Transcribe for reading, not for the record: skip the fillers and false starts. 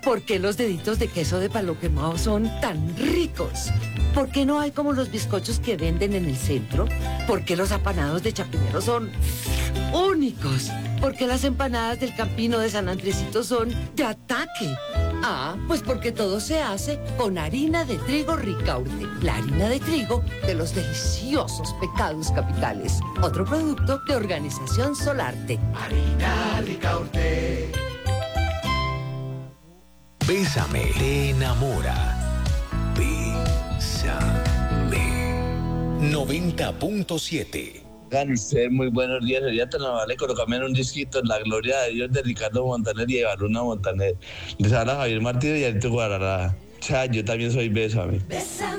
¿Por qué los deditos de queso de palo quemado son tan ricos? ¿Por qué no hay como los bizcochos que venden en el centro? ¿Por qué los apanados de Chapinero son únicos? ¿Por qué las empanadas del Campino de San Andresito son de ataque? Ah, pues porque todo se hace con harina de trigo Ricaurte, la harina de trigo de los deliciosos pecados capitales. Otro producto de Organización Solarte. Harina Ricaurte. Bésame, te enamora. Bésame. 90.7. Hagan ustedes muy buenos días. Sería tan amable colocarme un disquito en la gloria de Dios de Ricardo Montaner y de Luna Montaner. Les habla Javier Martínez y Alito Guarará. O sea, yo también soy Bésame. Bésame.